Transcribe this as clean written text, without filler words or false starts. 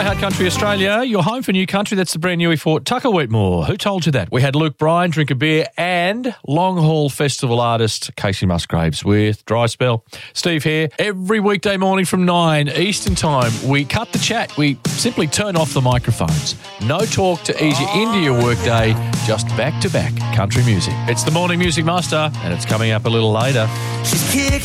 Hard Country Australia, your home for new country. That's the brand new E4. Tucker Wetmore. Who told you that? We had Luke Bryan drink a beer and Long Haul Festival artist Casey Musgraves with Dry Spell. Steve here. Every weekday morning from 9 Eastern Time, we cut the chat. We simply turn off the microphones. No talk to ease you into your workday, just back-to-back country music. It's the Morning Music Master, and it's coming up a little later.